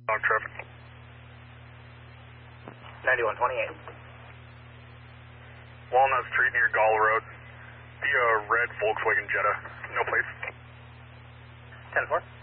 Dog traffic. 9128. Walnut Street near Gall Road. The red Volkswagen Jetta. No place. 10-4.